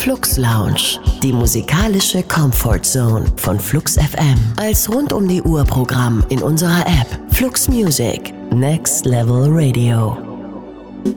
Flux Lounge, die musikalische Comfort Zone von Flux FM. Als rund-um-die-Uhr-Programm in unserer App Flux Music, Next Level Radio.